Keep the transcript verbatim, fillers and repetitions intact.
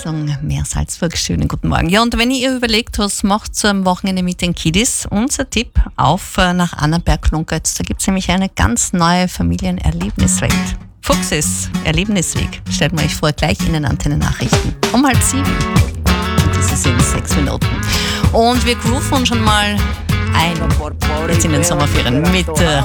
Song Mehr Salzburg. Schönen guten Morgen. Ja, und wenn ihr überlegt, was macht so am Wochenende mit den Kiddies, unser Tipp auf nach Annenberg-Klunkert. Da gibt es nämlich eine ganz neue Familienerlebniswelt. Fuchses Erlebnisweg. Stellt man euch vor, gleich in den Antenne-Nachrichten. Um halb sieben. Und das ist in sechs Minuten. Und wir grooven schon mal ein jetzt in den Sommerferien mit äh,